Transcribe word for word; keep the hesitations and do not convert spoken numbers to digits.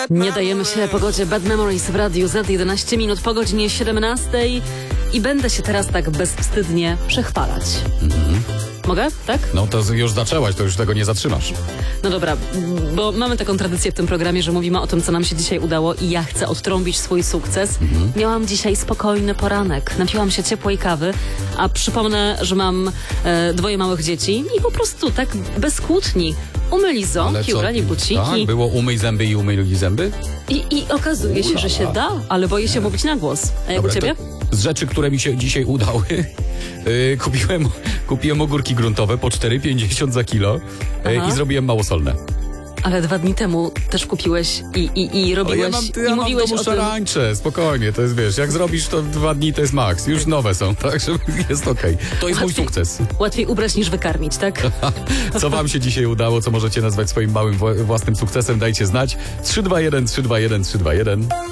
Nie dajemy się pogodzie. Bad Memories w Radiu Z, jedenaście minut po godzinie siedemnastej i będę się teraz tak bezwstydnie przechwalać. Mhm. Mogę? Tak? No to już zaczęłaś, to już tego nie zatrzymasz. No dobra, bo mamy taką tradycję w tym programie, że mówimy o tym, co nam się dzisiaj udało i ja chcę odtrąbić swój sukces. Mhm. Miałam dzisiaj spokojny poranek, napiłam się ciepłej kawy, a przypomnę, że mam e, dwoje małych dzieci i po prostu tak bez kłótni umyli ząbki, ubrali buciki. Tak, było umyj zęby i umyli zęby? I, i okazuje się, że się da, ale boję się mówić na głos. A jak Dobra, u ciebie? Z rzeczy, które mi się dzisiaj udały, yy, kupiłem, kupiłem ogórki gruntowe po cztery pięćdziesiąt za kilo yy, i zrobiłem małosolne. Ale dwa dni temu też kupiłeś i, i, i robiłeś, ja mam, ja i mam mówiłeś w domu o tym. szarańcze, spokojnie, to jest, wiesz, jak zrobisz to dwa dni, to jest maks, już nowe są, także jest okej. Okay. To jest mój Łatwiej, sukces. Łatwiej ubrać niż wykarmić, tak? Co wam się dzisiaj udało, co możecie nazwać swoim małym własnym sukcesem, dajcie znać. trzy dwa jeden, trzy dwa jeden, trzy dwa jeden.